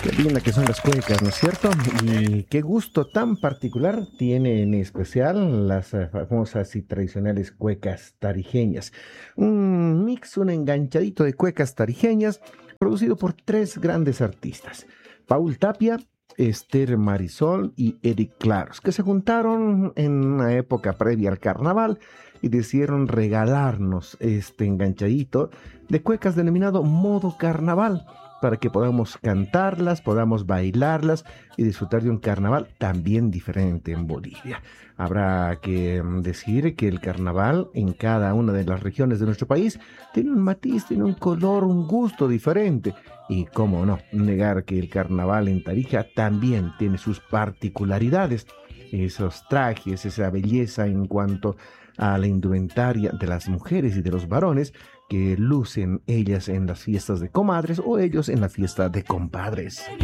Qué linda que son las cuecas, ¿no es cierto? Y qué gusto tan particular tiene en especial las famosas y tradicionales cuecas tarijeñas. Un mix, un enganchadito de cuecas tarijeñas producido por tres grandes artistas. Paul Tapia, Esther Marisol y Eric Claros, que se juntaron en una época previa al carnaval y decidieron regalarnos este enganchadito de cuecas denominado Modo Carnaval para que podamos cantarlas, podamos bailarlas y disfrutar de un carnaval también diferente en Bolivia. Habrá que decir que el carnaval en cada una de las regiones de nuestro país tiene un matiz, tiene un color, un gusto diferente. Y cómo no, negar que el carnaval en Tarija también tiene sus particularidades, esos trajes, esa belleza en cuanto a la indumentaria de las mujeres y de los varones que lucen ellas en las fiestas de comadres o ellos en la fiesta de compadres.